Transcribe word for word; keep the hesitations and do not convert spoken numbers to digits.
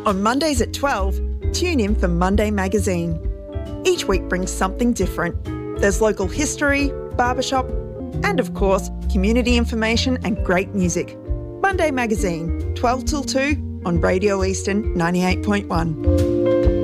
On Mondays at twelve, tune in for Monday Magazine. Each week brings something different. There's local history, barbershop, and of course, community information and great music. Monday Magazine, twelve till two on Radio Eastern ninety-eight point one.